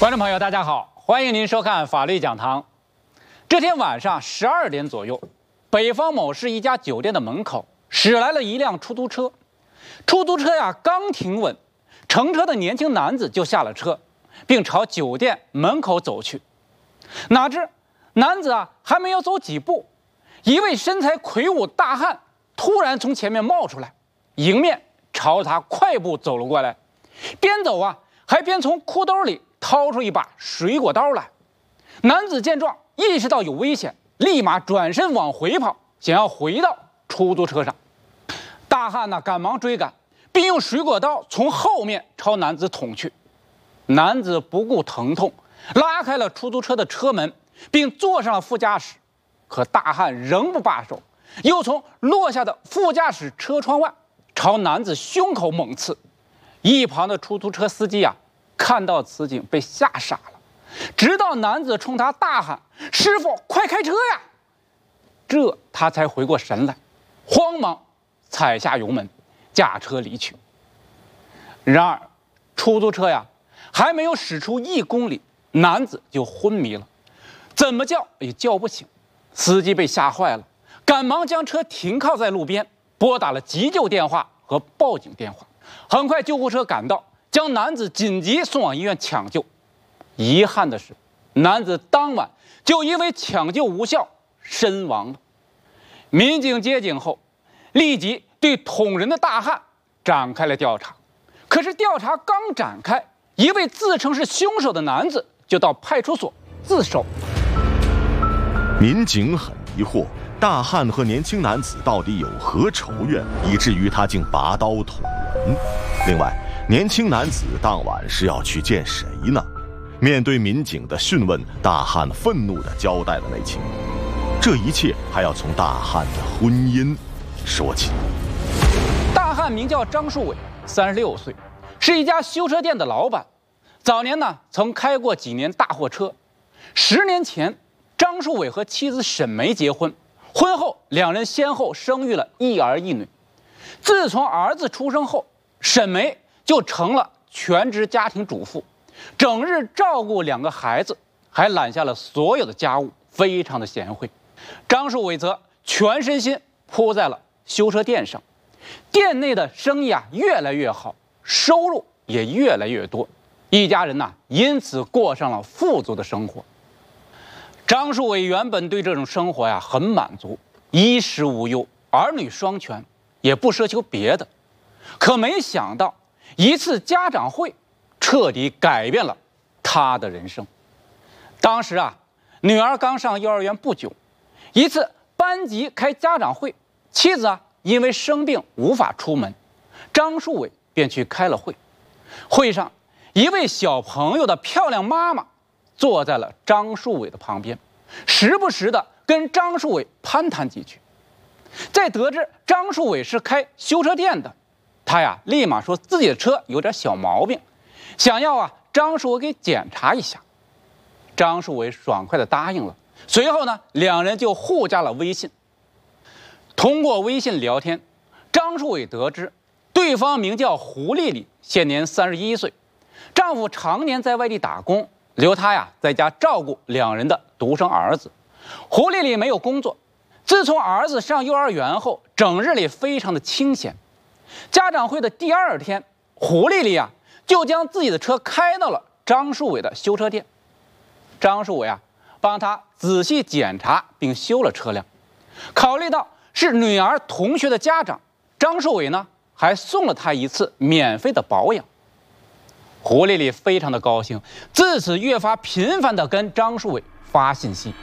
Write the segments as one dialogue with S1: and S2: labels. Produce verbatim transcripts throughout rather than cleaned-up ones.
S1: 观众朋友，大家好，欢迎您收看法律讲堂。这天晚上十二点左右，北方某市一家酒店的门口驶来了一辆出租车。出租车呀刚停稳，乘车的年轻男子就下了车，并朝酒店门口走去。哪知男子啊还没有走几步，一位身材魁梧大汉突然从前面冒出来，迎面朝他快步走了过来，边走啊还边从裤兜里掏出一把水果刀来。男子见状，意识到有危险，立马转身往回跑，想要回到出租车上。大汉呢赶忙追赶，并用水果刀从后面朝男子捅去。男子不顾疼痛，拉开了出租车的车门，并坐上了副驾驶。可大汉仍不罢手，又从落下的副驾驶车窗外朝男子胸口猛刺。一旁的出租车司机啊看到此景被吓傻了，直到男子冲他大喊：“师傅，快开车呀！”这他才回过神来，慌忙踩下油门，驾车离去。然而，出租车呀还没有驶出一公里，男子就昏迷了，怎么叫也叫不醒。司机被吓坏了，赶忙将车停靠在路边，拨打了急救电话和报警电话。很快，救护车赶到，将男子紧急送往医院抢救。遗憾的是，男子当晚就因为抢救无效身亡了。民警接警后，立即对捅人的大汉展开了调查。可是调查刚展开，一位自称是凶手的男子就到派出所自首。
S2: 民警很疑惑，大汉和年轻男子到底有何仇怨，以至于他竟拔刀捅人？另外，年轻男子当晚是要去见谁呢？面对民警的讯问，大汉愤怒地交代了内情。这一切还要从大汉的婚姻说起。
S1: 大汉名叫张树伟，三十六岁，是一家修车店的老板。早年呢，曾开过几年大货车。十年前，张树伟和妻子沈梅结婚，婚后两人先后生育了一儿一女。自从儿子出生后，沈梅就成了全职家庭主妇，整日照顾两个孩子，还揽下了所有的家务，非常的贤惠。张树伟则全身心扑在了修车店上，店内的生意啊越来越好，收入也越来越多，一家人呐、啊、因此过上了富足的生活。张树伟原本对这种生活呀很满足，衣食无忧，儿女双全，也不奢求别的。可没想到一次家长会彻底改变了他的人生。当时啊，女儿刚上幼儿园不久，一次班级开家长会，妻子啊因为生病无法出门，张树伟便去开了会。会上，一位小朋友的漂亮妈妈坐在了张树伟的旁边，时不时的跟张树伟攀谈几句。在得知张树伟是开修车店的，他呀立马说自己的车有点小毛病，想要啊张树伟给检查一下。张树伟爽快地答应了。随后呢，两人就互加了微信。通过微信聊天，张树伟得知对方名叫胡丽丽，现年三十一岁，丈夫常年在外地打工，留她呀在家照顾两人的独生儿子。胡丽丽没有工作，自从儿子上幼儿园后，整日里非常的清闲。家长会的第二天，胡丽丽啊就将自己的车开到了张树伟的修车店。张树伟啊帮他仔细检查并修了车辆。考虑到是女儿同学的家长，张树伟呢还送了他一次免费的保养。胡丽丽非常的高兴，自此越发频繁地跟张树伟发信息。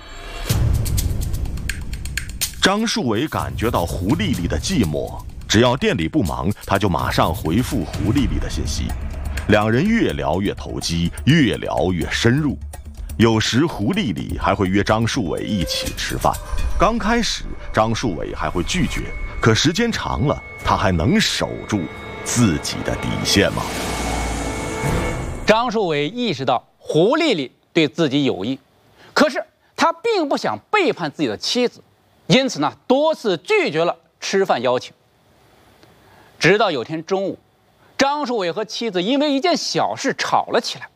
S2: 张树伟感觉到胡丽丽的寂寞，只要店里不忙，他就马上回复胡丽丽的信息。两人越聊越投机，越聊越深入。有时胡丽丽还会约张树伟一起吃饭。刚开始张树伟还会拒绝，可时间长了，他还能守住自己的底线吗？
S1: 张树伟意识到胡丽丽对自己有意，可是他并不想背叛自己的妻子，因此呢多次拒绝了吃饭邀请。直到有天中午，张树伟和妻子因为一件小事吵了起来。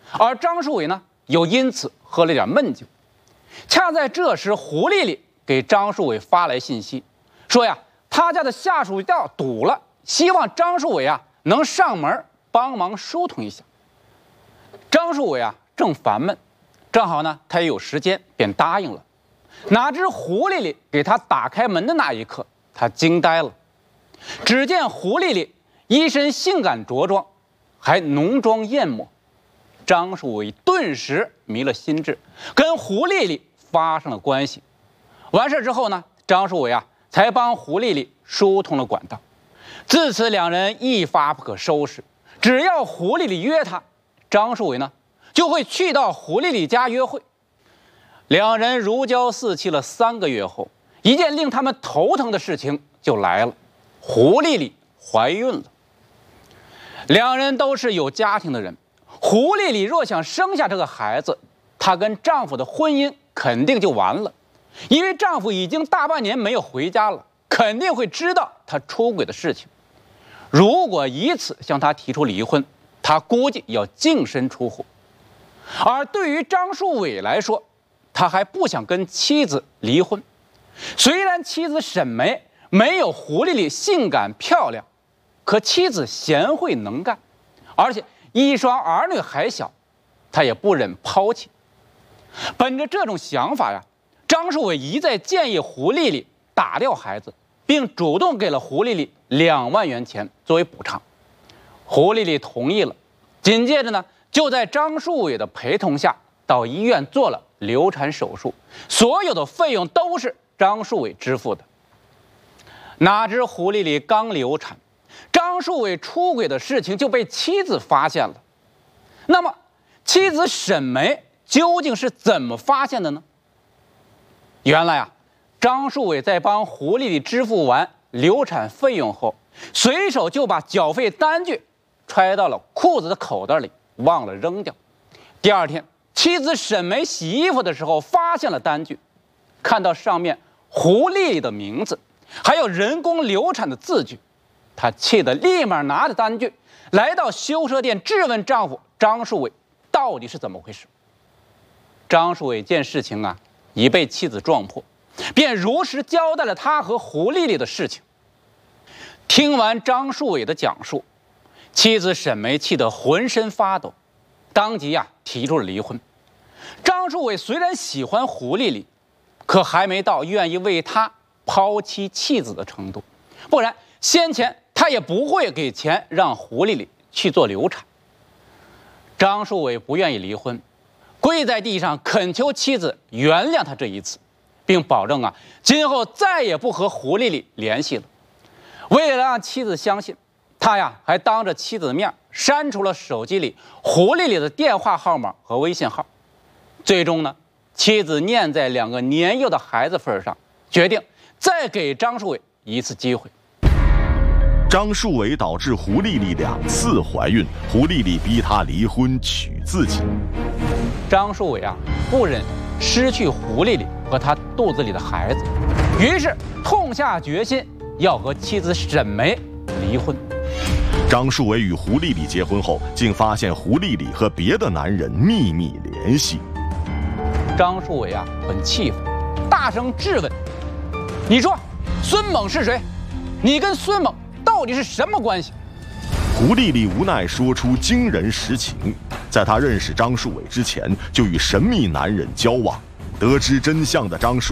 S1: 而张树伟呢，又因此喝了点闷酒。恰在这时，胡丽丽给张树伟发来信息，说呀，他家的下水道堵了，希望张树伟啊能上门帮忙疏通一下。张树伟啊正烦闷，正好呢他也有时间，便答应了。哪知胡丽丽给他打开门的那一刻，他惊呆了。只见胡丽丽一身性感着装，还浓妆艳抹。张树伟顿时迷了心智，跟胡丽丽发生了关系。完事之后呢，张树伟啊才帮胡丽丽疏通了管道。自此两人一发不可收拾，只要胡丽丽约他，张树伟呢就会去到胡丽丽家约会。两人如胶似漆了三个月后，一件令他们头疼的事情就来了，胡丽丽怀孕了。两人都是有家庭的人，胡丽丽若想生下这个孩子，她跟丈夫的婚姻肯定就完了，因为丈夫已经大半年没有回家了，肯定会知道她出轨的事情。如果以此向她提出离婚，她估计要净身出户。而对于张树伟来说，他还不想跟妻子离婚。虽然妻子沈梅没有胡丽丽性感漂亮，可妻子贤惠能干，而且一双儿女还小，他也不忍抛弃。本着这种想法呀，张树伟一再建议胡丽丽打掉孩子，并主动给了胡丽丽两万元钱作为补偿。胡丽丽同意了，紧接着呢，就在张树伟的陪同下到医院做了流产手术，所有的费用都是张树伟支付的。哪知胡丽丽刚流产，张树伟出轨的事情就被妻子发现了。那么妻子沈梅究竟是怎么发现的呢？原来啊，张树伟在帮胡丽丽支付完流产费用后，随手就把缴费单据揣到了裤子的口袋里，忘了扔掉。第二天，妻子沈梅洗衣服的时候发现了单据，看到上面胡丽丽的名字，还有人工流产的字据，她气得立马拿着单据来到修车店质问丈夫张树伟到底是怎么回事。张树伟见事情啊已被妻子撞破，便如实交代了他和胡丽丽的事情。听完张树伟的讲述，妻子沈梅气得浑身发抖，当即呀、啊、提出了离婚。张树伟虽然喜欢胡丽丽，可还没到愿意为她抛妻弃子的程度，不然先前他也不会给钱让胡丽丽去做流产。张树伟不愿意离婚，跪在地上恳求妻子原谅他这一次，并保证啊今后再也不和胡丽丽联系了。为了让妻子相信，他呀还当着妻子的面删除了手机里胡丽丽的电话号码和微信号。最终呢，妻子念在两个年幼的孩子份上，决定再给张树伟一次机会。
S2: 张树伟导致胡丽丽两次怀孕，胡丽丽逼他离婚娶自己。
S1: 张树伟啊不忍失去胡丽丽和他肚子里的孩子，于是痛下决心要和妻子沈梅离婚。
S2: 张树伟与胡丽丽结婚后，竟发现胡丽丽和别的男人秘密联系。
S1: 张树伟啊很气愤，大声质问：“你说孙猛是谁？你跟孙猛到底是什么关系？”
S2: 胡丽丽无奈说出惊人实情，在她认识张树伟之前，就与神秘男人交往。得知真相的张树